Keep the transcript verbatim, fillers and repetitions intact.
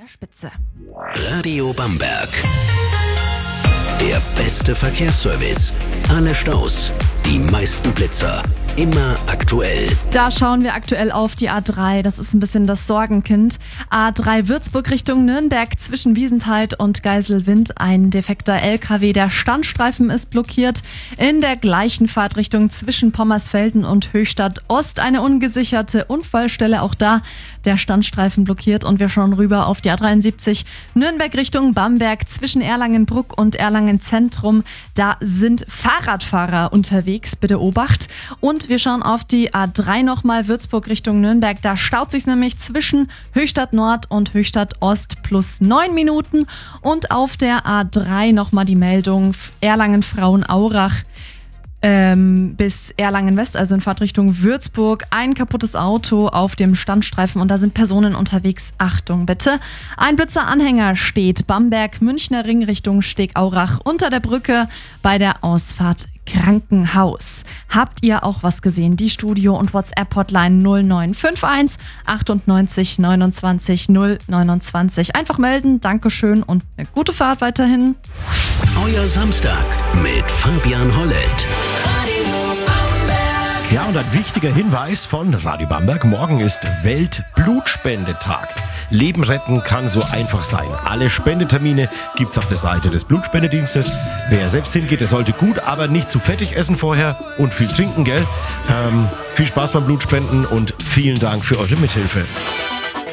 Spitze. Radio Bamberg. Der beste Verkehrsservice. Alle Staus, die meisten Blitzer. Immer aktuell. Da schauen wir aktuell auf die A drei. Das ist ein bisschen das Sorgenkind. A drei Würzburg Richtung Nürnberg zwischen Wiesenthal und Geiselwind. Ein defekter L K W. Der Standstreifen ist blockiert. In der gleichen Fahrtrichtung zwischen Pommersfelden und Höchstadt Ost eine ungesicherte Unfallstelle. Auch da der Standstreifen blockiert. Und wir schauen rüber auf die A dreiundsiebzig. Nürnberg Richtung Bamberg zwischen Erlangenbruck und Erlangen Zentrum. Da sind Fahrradfahrer unterwegs. Bitte Obacht. Und wir schauen auf die A drei nochmal, Würzburg Richtung Nürnberg. Da staut sich nämlich zwischen Höchstadt Nord und Höchstadt Ost plus neun Minuten. Und auf der A drei nochmal die Meldung Erlangen-Frauenaurach ähm, bis Erlangen-West, also in Fahrtrichtung Würzburg. Ein kaputtes Auto auf dem Standstreifen und da sind Personen unterwegs. Achtung bitte. Ein Blitzeranhänger steht Bamberg-Münchner Ring Richtung Steg-Aurach unter der Brücke bei der Ausfahrt Krankenhaus. Habt ihr auch was gesehen? Die Studio- und WhatsApp-Hotline null neun fünf eins achtundneunzig neunundzwanzig null neunundzwanzig. Einfach melden, Dankeschön und eine gute Fahrt weiterhin. Euer Samstag mit Fabian Hollett. Ja, und ein wichtiger Hinweis von Radio Bamberg. Morgen ist Weltblutspendetag. Leben retten kann so einfach sein. Alle Spendetermine gibt's auf der Seite des Blutspendedienstes. Wer selbst hingeht, der sollte gut, aber nicht zu fettig essen vorher und viel trinken, gell? Ähm, viel Spaß beim Blutspenden und vielen Dank für eure Mithilfe.